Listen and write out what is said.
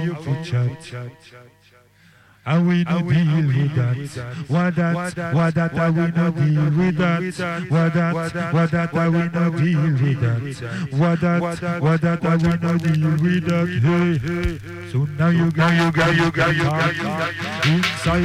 you for chat. And we no deal with that. What that, I we no deal with that. What that, I we no deal with that. What that, I we no deal with that. Hey, so now you got inside.